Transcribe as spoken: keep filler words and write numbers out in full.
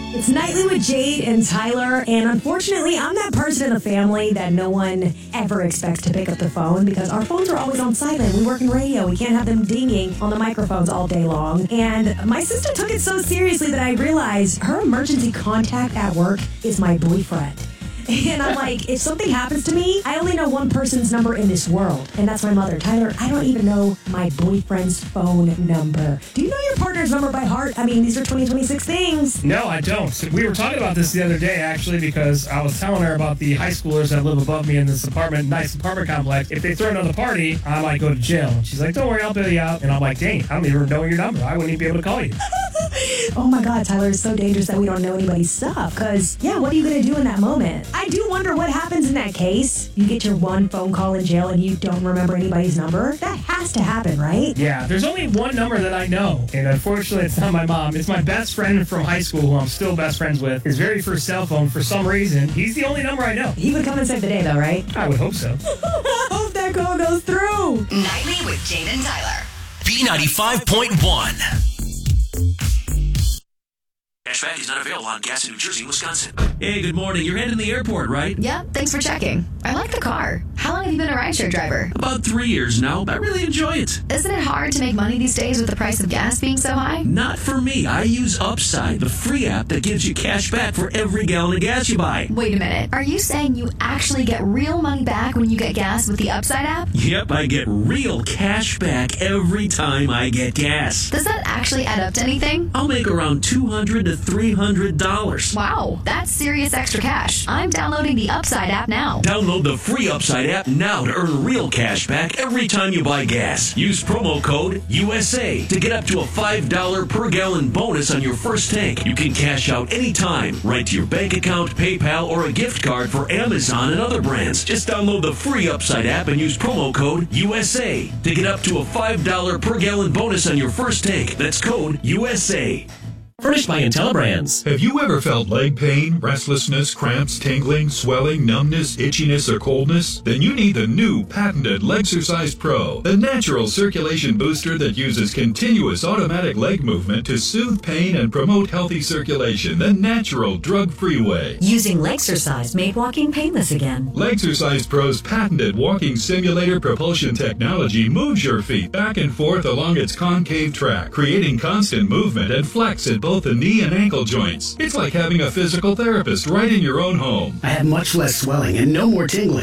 It's Nightly with Jade and Tyler, and unfortunately, I'm that person in the family that no one ever expects to pick up the phone because our phones are always on silent. We work in radio. We can't have them dinging on the microphones all day long. And my sister took it so seriously that I realized her emergency contact at work is my boyfriend. And I'm like, if something happens to me, I only know one person's number in this world, and that's my mother. Tyler, I don't even know my boyfriend's phone number. Do you know your partner's number by heart? I mean, these are twenty twenty-six things. No, I don't. We were talking about this the other day, actually, because I was telling her about the high schoolers that live above me in this apartment, nice apartment complex. If they throw another party, I might go to jail. And she's like, don't worry, I'll bail you out. And I'm like, dang, I don't even know your number. I wouldn't even be able to call you. Oh my God, Tyler, it's so dangerous that we don't know anybody's stuff. Because, yeah, what are you going to do in that moment? I do wonder what happens in that case. You get your one phone call in jail and you don't remember anybody's number. That has to happen, right? Yeah, there's only one number that I know. And unfortunately, it's not my mom. It's my best friend from high school, who I'm still best friends with. His very first cell phone, for some reason, he's the only number I know. He would come and save the day, though, right? I would hope so. I hope that call goes through. Nightly with Jade and Tyler. B ninety-five point one. Cashback is not available on gas in New Jersey and Wisconsin. Hey, good morning. You're heading to the airport, right? Yep, thanks for checking. I like the car. How long have you been a rideshare driver? About three years now, but I really enjoy it. Isn't it hard to make money these days with the price of gas being so high? Not for me. I use Upside, the free app that gives you cash back for every gallon of gas you buy. Wait a minute. Are you saying you actually get real money back when you get gas with the Upside app? Yep, I get real cash back every time I get gas. Does that actually add up to anything? I'll make around two hundred to three hundred dollars. Wow, that's serious extra cash. I'm downloading the Upside app now. Download the free Upside app now to earn real cash back every time you buy gas. Use promo code U S A to get up to a five dollars per gallon bonus on your first tank. You can cash out anytime, right to your bank account, PayPal, or a gift card for Amazon and other brands. Just download the free Upside app and use promo code U S A to get up to a five dollars per gallon bonus on your first tank. That's code U S A. Furnished by IntelliBrands. Have you ever felt leg pain, restlessness, cramps, tingling, swelling, numbness, itchiness, or coldness? Then you need the new patented Legsercise Pro, the natural circulation booster that uses continuous automatic leg movement to soothe pain and promote healthy circulation the natural, drug-free way. Using Legsercise made walking painless again. Legsercise Pro's patented walking simulator propulsion technology moves your feet back and forth along its concave track, creating constant movement and flex in both the knee and ankle joints. It's like having a physical therapist right in your own home. I have much less swelling and no more tingling.